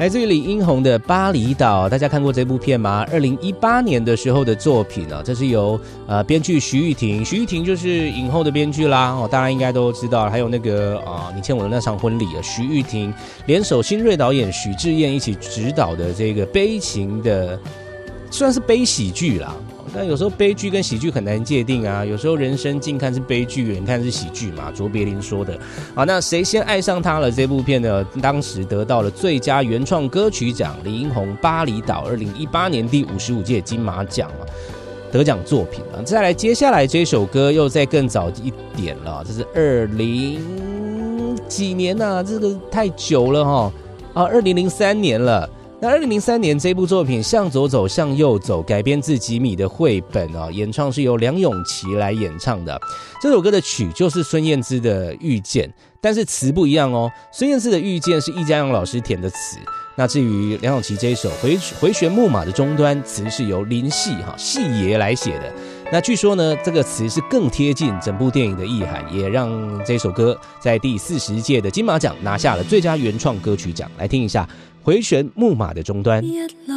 来自于李英宏的《巴厘岛》，大家看过这部片吗？2018年的时候的作品啊，这是由编剧徐誉庭就是影后的编剧啦，大家应该都知道。还有那个你欠我的那场婚礼徐誉庭联手新锐导演许智彦一起执导的这个悲情的，算是悲喜剧啦。但有时候悲剧跟喜剧很难界定啊，有时候人生近看是悲剧，远看是喜剧嘛，卓别林说的。那谁先爱上他了这部片呢，当时得到了最佳原创歌曲奖，李英宏《巴厘岛》2018年第55届金马奖得奖作品了。再来接下来这首歌又再更早一点了，这是20几年啊，这个太久了2003年了。那2003年这部作品《向左走向右走》改编自吉米的绘本演唱是由梁咏琪来演唱的。这首歌的曲就是孙燕姿的《遇见》，但是词不一样哦。孙燕姿的《遇见》是易家扬老师填的词，那至于梁咏琪这一首回旋木马的终端，词是由林夕爷来写的。那据说呢，这个词是更贴近整部电影的意涵，也让这首歌在第40届的金马奖拿下了最佳原创歌曲奖。来听一下《回旋木马的终端》。